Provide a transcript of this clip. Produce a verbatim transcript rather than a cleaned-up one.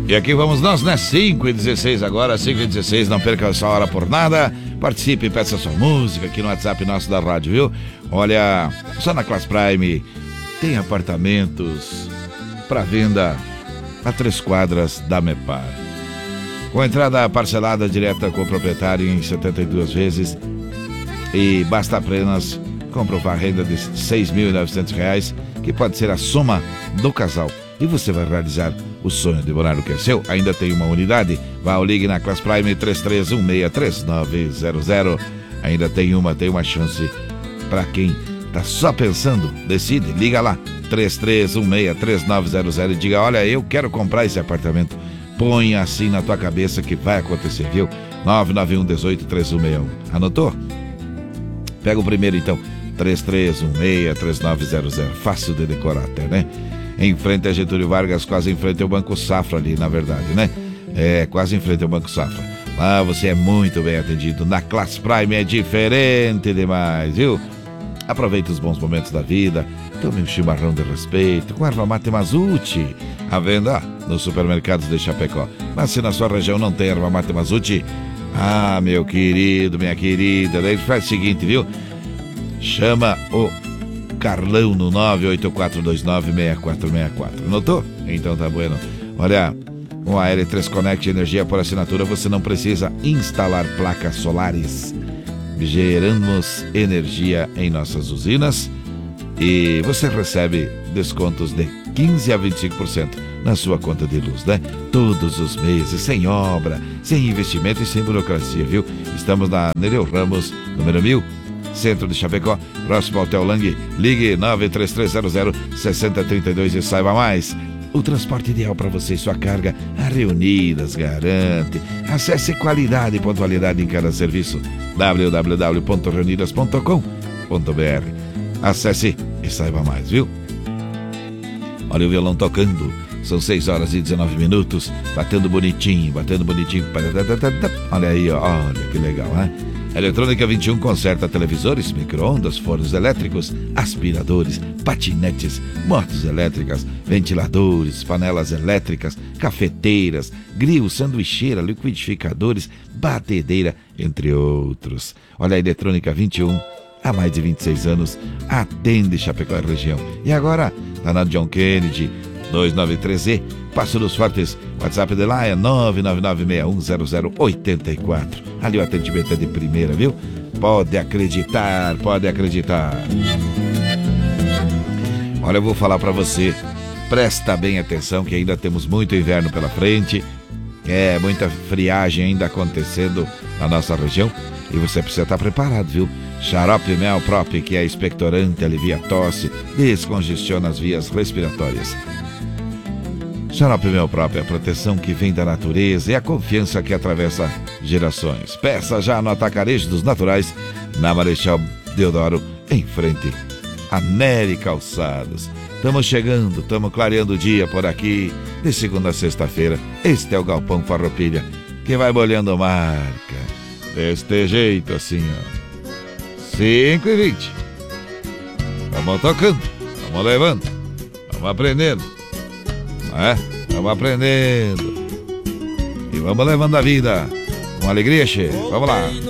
E aqui vamos nós, né? cinco e dezesseis agora, cinco e dezesseis, não perca essa hora por nada. Participe, peça sua música aqui no WhatsApp nosso da rádio, viu? Olha, só na Class Prime tem apartamentos para venda a três quadras da Mepar. Com entrada parcelada direta com o proprietário em setenta e duas vezes e basta apenas comprovar a renda de seis mil e novecentos reais, que pode ser a soma do casal. E você vai realizar o sonho de morar no que é seu. Ainda tem uma unidade. Vá ou ligue na Class Prime três três um seis três nove zero zero. Ainda tem uma, tem uma chance para quem tá só pensando. Decide, liga lá três três um seis três nove zero zero e diga: olha, eu quero comprar esse apartamento. Põe assim na tua cabeça que vai acontecer, viu? nove nove um um oito três um seis um. Anotou? Pega o primeiro então, três três um seis três nove zero zero. Fácil de decorar até, né? Em frente a Getúlio Vargas, quase em frente ao Banco Safra ali, na verdade, né? É, quase em frente ao Banco Safra. Lá você é muito bem atendido. Na Class Prime é diferente demais, viu? Aproveite os bons momentos da vida. Tome um chimarrão de respeito com erva mate Mazuti. À venda nos supermercados de Chapecó. Mas se na sua região não tem erva mate Mazuti, ah, meu querido, minha querida, daí faz o seguinte, viu? Chama o Carlão no nove oito quatro dois nove seis quatro seis quatro. Anotou? Então tá bueno. Olha, com a L três Connect Energia por assinatura, você não precisa instalar placas solares. Geramos energia em nossas usinas e você recebe descontos de quinze a vinte e cinco por cento na sua conta de luz, né? Todos os meses, sem obra, sem investimento e sem burocracia, viu? Estamos na Nereu Ramos, número mil, centro de Chapecó, próximo ao Hotel Lang. Ligue nove três três zero zero seis zero três dois e saiba mais. O transporte ideal para você e sua carga, a Reunidas garante. Acesse qualidade e pontualidade em cada serviço. w w w ponto reunidas ponto com ponto b r. Acesse e saiba mais, viu? Olha o violão tocando. São seis horas e dezenove minutos. Batendo bonitinho, batendo bonitinho. Olha aí, ó. Olha que legal, né? Eletrônica vinte e um conserta televisores, micro-ondas, fornos elétricos, aspiradores, patinetes, motos elétricas, ventiladores, panelas elétricas, cafeteiras, grill, sanduicheira, liquidificadores, batedeira, entre outros. Olha a Eletrônica vinte e um, há mais de vinte e seis anos, atende Chapecó e região. E agora, tá na John Kennedy, duzentos e noventa e três E, Passo dos Fortes. WhatsApp de lá é nove nove nove seis um zero zero oito quatro. Ali o atendimento é de primeira, viu? Pode acreditar, pode acreditar. Olha, eu vou falar pra você, presta bem atenção que ainda temos muito inverno pela frente. É, muita friagem ainda acontecendo na nossa região e você precisa estar preparado, viu? Xarope Mel Prop, que é expectorante, alivia a tosse, descongestiona as vias respiratórias. Xarope Mel Prop é a proteção que vem da natureza e a confiança que atravessa gerações. Peça já no Atacarejo dos Naturais, na Marechal Deodoro, em frente a Nery Calçados. Estamos chegando, estamos clareando o dia por aqui, de segunda a sexta-feira. Este é o Galpão Farroupilha, que vai molhando marca, deste jeito assim, ó. cinco e vinte. Vamos tocando, vamos levando, vamos aprendendo. É, vamos aprendendo e vamos levando a vida com alegria, che. Vamos lá.